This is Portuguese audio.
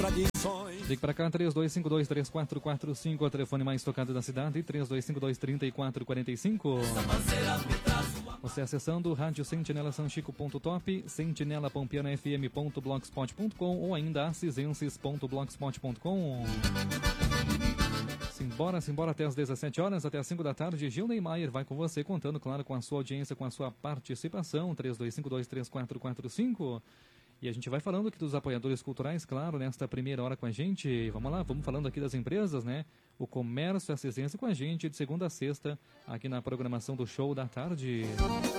tradições. Ligue para cá, 3252-3445, o telefone mais tocado da cidade, 3252-3445. Você acessando rádio Sentinela Sanchico.top, sentinelapampianafm.blogspot.com ou ainda acisenses.blogspot.com. Simbora até as 17 horas, até as 5 da tarde. Gil Neymar vai com você, contando, claro, com a sua audiência, com a sua participação, 3252-3445. E a gente vai falando aqui dos apoiadores culturais, claro, nesta primeira hora com a gente. Vamos lá, vamos falando aqui das empresas, né? O comércio e assistência com a gente de segunda a sexta, aqui na programação do Show da Tarde.